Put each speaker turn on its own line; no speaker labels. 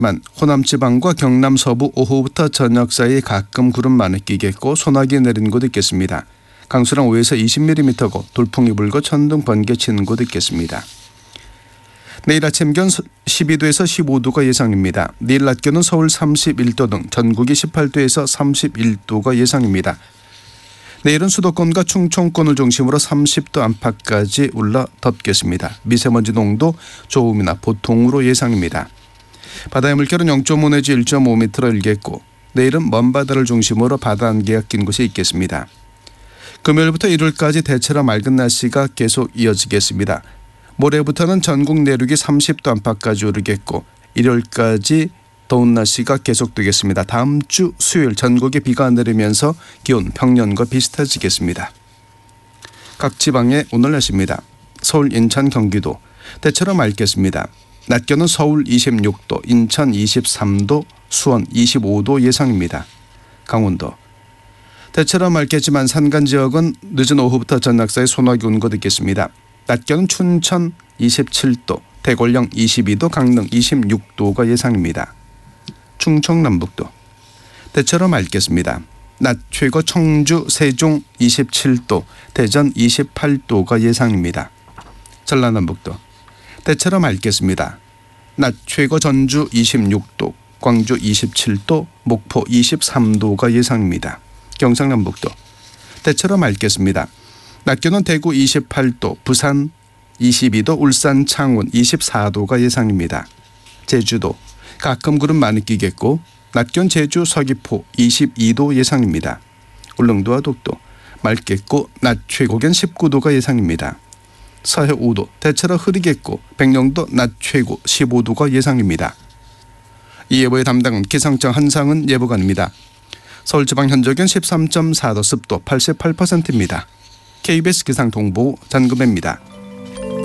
호남 지방과 경남 서부 오후부터 저녁 사이 가끔 구름 많이 끼겠고 소나기 내리는 곳 있겠습니다. 강수량 5에서 20mm고 돌풍이 불고 천둥 번개 치는 곳 있겠습니다. 내일 아침 기온 12도에서 15도가 예상입니다. 내일 낮 기온은 서울 31도 등 전국이 18도에서 31도가 예상입니다. 내일은 수도권과 충청권을 중심으로 30도 안팎까지 올라 덥겠습니다. 미세먼지 농도 좋음이나 보통으로 예상입니다. 바다의 물결은 0.5 내지 1.5m로 일겠고 내일은 먼바다를 중심으로 바다 안개가 낀 곳이 있겠습니다. 금요일부터 일요일까지 대체로 맑은 날씨가 계속 이어지겠습니다. 모레부터는 전국 내륙이 30도 안팎까지 오르겠고 일요일까지 더운 날씨가 계속되겠습니다. 다음 주 수요일 전국에 비가 내리면서 기온 평년과 비슷해지겠습니다. 각 지방의 오늘 날씨입니다. 서울, 인천, 경기도 대체로 맑겠습니다. 낮 기온은 서울 26도, 인천 23도, 수원 25도 예상입니다. 강원도 대체로 맑겠지만 산간 지역은 늦은 오후부터 저녁 사이 소나기 오는 곳 있겠습니다. 낮 기온은 춘천 27도, 대골령 22도, 강릉 26도가 예상입니다. 충청남북도 대체로 맑겠습니다. 낮 최고 청주, 세종 27도, 대전 28도가 예상입니다. 전라남북도 대체로 맑겠습니다. 낮 최고 전주 26도, 광주 27도, 목포 23도가 예상입니다. 경상남북도 대체로 맑겠습니다. 낮 기온은 대구 28도, 부산 22도, 울산, 창원 24도가 예상입니다. 제주도 가끔 구름 많이 끼겠고 낮 기온 제주, 서귀포 22도 예상입니다. 울릉도와 독도 맑겠고 낮 최고 기온 19도가 예상입니다. 서해 5도 대체로 흐리겠고 백령도 낮 최고 15도가 예상입니다. 이 예보의 담당은 기상청 한상은 예보관입니다. 서울지방 현재 기온 13.4도, 습도 88%입니다. KBS 기상통보 전금혜입니다.